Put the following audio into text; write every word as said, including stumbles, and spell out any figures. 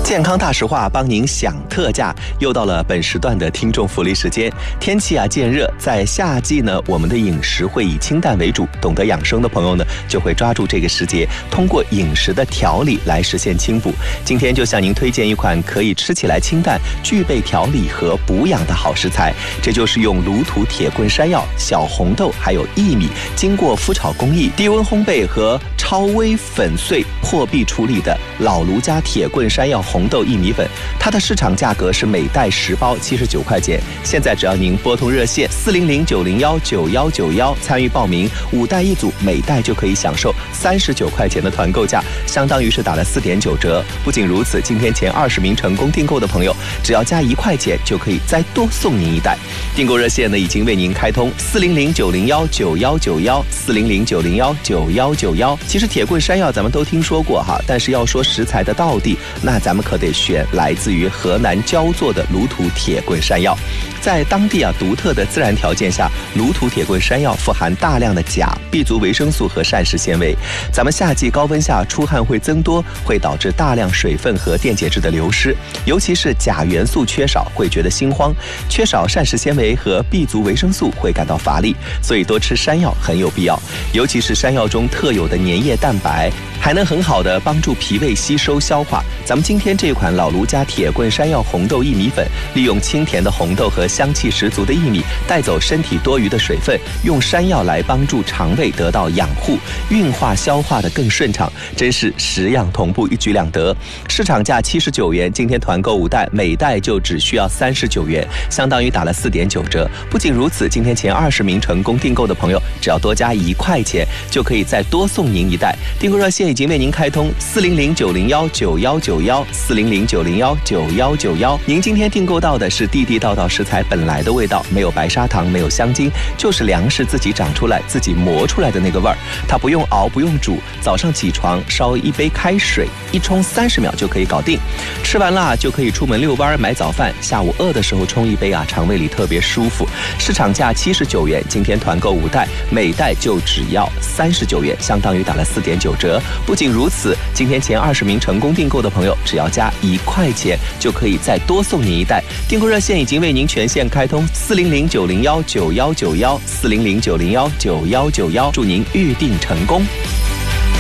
健康大实话，帮您享特价。又到了本时段的听众福利时间。天气啊渐热，在夏季呢，我们的饮食会以清淡为主。懂得养生的朋友呢，就会抓住这个时节，通过饮食的调理来实现清补。今天就向您推荐一款可以吃起来清淡、具备调理和补养的好食材，这就是用卤土铁棍山药、小红豆还有薏米，经过麸炒工艺、低温烘焙和超微粉碎破壁处理的老卢家铁棍山药红豆薏米粉，它的市场价格是每袋十包七十九块钱。现在只要您拨通热线四零零九零幺九幺九幺参与报名，五袋一组，每袋就可以享受三十九块钱的团购价，相当于是打了四点九折。不仅如此，今天前二十名成功订购的朋友，只要加一块钱就可以再多送您一袋。订购热线呢已经为您开通四零零九零幺九幺九幺四零零九零幺九幺九幺。其实铁棍山药咱们都听说过哈，但是要说食材的道地，那咱们可得选来自于河南焦作的卤土铁棍山药。在当地啊独特的自然条件下，卤土铁棍山药富含大量的钾、B 族维生素和膳食纤维。咱们夏季高温下出汗会增多，会导致大量水分和电解质的流失，尤其是钾元素缺少会觉得心慌，缺少膳食纤维和 B 族维生素会感到乏力，所以多吃山药很有必要。尤其是山药中特有的粘液蛋白，还能很好的帮助脾胃吸收消化。咱们今天这款老卢家铁棍山药红豆薏米粉，利用清甜的红豆和香气十足的薏米，带走身体多余的水分，用山药来帮助肠胃得到养护，运化消化的更顺畅，真是食养同步，一举两得。市场价七十九元，今天团购五袋，每袋就只需要三十九元，相当于打了四点九折。不仅如此，今天前二十名成功订购的朋友，只要多加一块钱，就可以再多送您一袋。订购热线已经为您开通四零零九零幺九幺九幺四零零九零幺九幺九幺。您今天订购到的是地地道道食材本来的味道，没有白砂糖，没有香精，就是粮食自己长出来、自己磨出来的那个味儿。它不用熬，不用煮，早上起床烧一杯开水，一冲三十秒就可以搞定。吃完了就可以出门遛弯、买早饭，下午饿的时候冲一杯啊，肠胃里特别舒服。市场价七十九元，今天团购五袋，每袋就只要三十九元，相当于打了四点九折。不仅如此，今天前二十名成功订购的朋友，只要加一块钱，就可以再多送您一袋。订购热线已经为您全线开通四零零九零幺九幺九幺四零零九零幺九幺九幺，祝您预订成功。